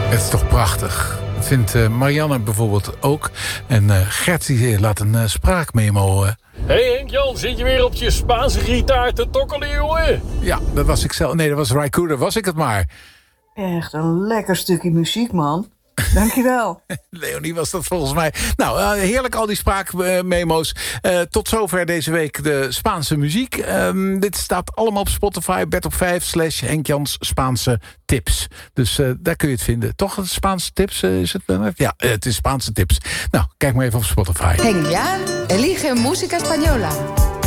Het is toch prachtig. Dat vindt Marianne bijvoorbeeld ook. En Gert die laat een spraakmemo. Hey Henk-Jan, zit je weer op je Spaanse gitaar te tokkelen, jongen? Ja, dat was ik zelf. Nee, dat was Raikkonen, was ik het maar. Echt een lekker stukje muziek, man. Dankjewel. Leonie was dat volgens mij. Nou, heerlijk al die spraakmemo's. Tot zover deze week de Spaanse muziek. Dit staat allemaal op Spotify. Bed op 5 / Henk-Jans Spaanse tips. Dus daar kun je het vinden. Toch, Spaanse tips? Is het? Ja, het is Spaanse tips. Nou, kijk maar even op Spotify. Henk Jan, elige música española.